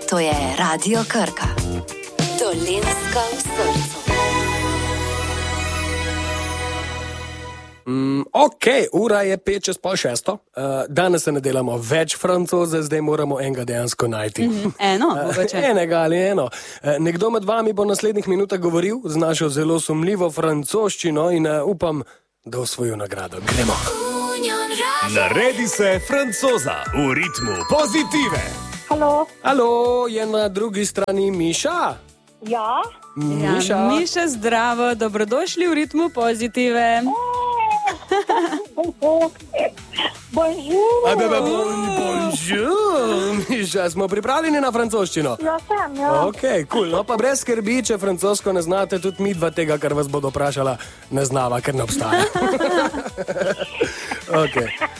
To je Radio Krka. Dolenjska v srcu. Ok, ura je 5:05. Danes se ne delamo več Francoze, zdaj moramo enega dejansko najti. Eno, mogoče. Enega ali eno. Nekdo med vami bo naslednjih minutah govoril z našo zelo sumljivo francoščino in upam, da osvojil nagrado. Gremo. Naredi se Francoza v ritmu pozitive. Halo, je na drugi strani Miša? Ja. Miša? Miša, zdravo, dobrodošli v ritmu pozitive. Bonjour. Bonjour, Miša, smo pripravljeni na francoščino? Ja, sem, ja. Ok, cool. No pa brez skrbi, če francosko ne znate, tudi mi dva tega, kar vas bodo vprašala, ne znava, ker ne obstaja. Ok.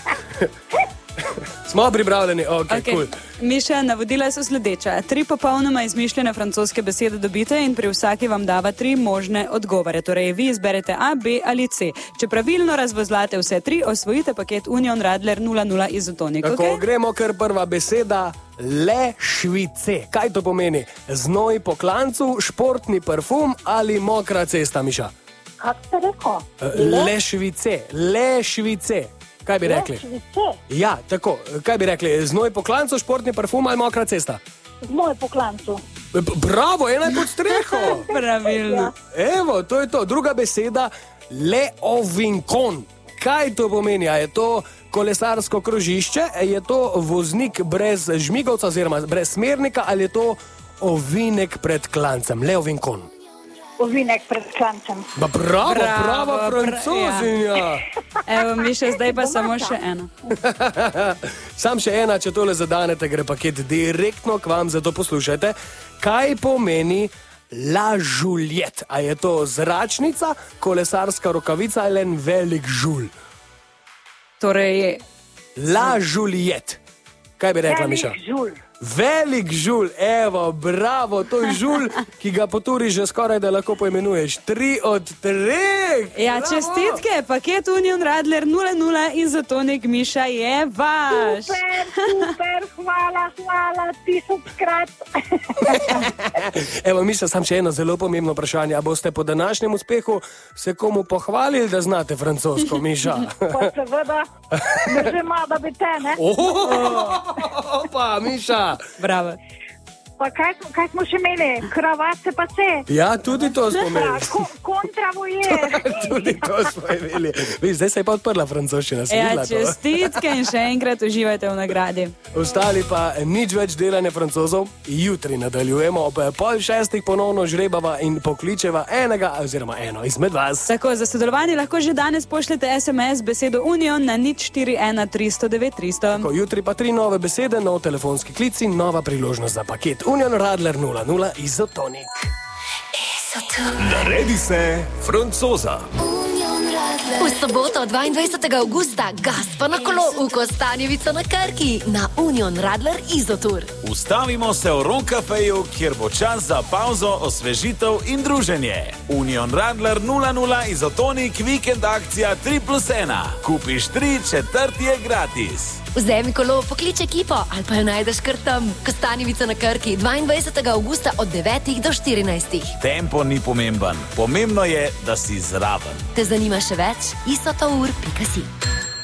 Smo pripravljeni, ok, cool. Miša, navodila so sledeča. 3 popolnoma izmišljene francoske besede dobite in pri vsaki vam dava 3 možne odgovore. Torej, vi izberete A, B ali C. Če pravilno razvozlate vse 3, osvojite paket Union Radler 00 Izotonik. Tako, Okay? gremo kar prva beseda. Le švice. Kaj to pomeni? Znoj po klancu, športni parfum ali mokra cesta, Miša? Kak ste rekel? Le švice. Le švice. Kaj bi rekli? Ja, tako. Kaj bi rekli? Znoj po klancu, športni parfum ali mokra cesta? Znoj po klancu. Bravo, ena je pod streho. Pravilno. Evo, to je to. Druga beseda. Le ovinkon. Kaj to pomeni? A je to kolesarsko krožišče? Je to voznik brez žmigovca oziroma brez smernika ali je to ovinek pred klancem? Le ovinkon. Ovinek pred klancem. Bravo, Francozinja. Ja. Evo, Miša, zdaj pa samo še eno. Sam še ena, če tole zadanete, gre paket direktno k vam, zato poslušajte. Kaj pomeni La Juliette? A je to zračnica, kolesarska rokavica ali en velik žul? Torej, La Juliette. Kaj bi rekla, Miša? Velik žul, evo, bravo, to je žul, ki ga poturi že skoraj, da lahko poimenuješ. 3 od 3. ja, čestitke, paket Union Radler 00 Izotonik, Miša, je vaš. Super, hvala, 1000-krat. Evo, Miša, sam še eno zelo pomembno vprašanje. A boste po današnjem uspehu se komu pohvalili, da znate francosko, Miša? Pa seveda, že ima, da bi te, ne? Opa, Miša. Bravo. Pa kaj smo še imeli? Kravace pa se. Ja, tudi to smo imeli. Kontravoje. Tudi to smo imeli. Zdaj se je pa odprla francoščina. Ja, čestitke in še enkrat uživajte v nagradi. Ostali pa nič več delanja Francozov. Jutri nadaljujemo ob 5:30 ponovno žrebava in pokličeva enega oziroma eno izmed vas. Tako, za sodelovanje lahko že danes pošljete SMS besedo Union na 041 309 300. Tako, jutri pa 3 nove besede, nov telefonski klic in nova priložnost za paket Union Radler 00 Izotonik. Naredi se Francoza. V soboto 22. avgusta Gaspa na kolo v Kostanjevico na Krki na Union Radler Izotur. Ustavimo se v Ron Cafeju, kjer bo čas za pauzo, osvežitev in druženje. Union Radler 00 Izotonik, vikend akcija 3+1. Kupiš 3, četrti je gratis. Vzemi kolo, poklič ekipo ali pa jo najdeš kar tam. Kostanjevica na Krki 22. avgusta od 9 do 14. Tempo ni pomemben. Pomembno je, da si zraven. Te zanima še več? isotour.si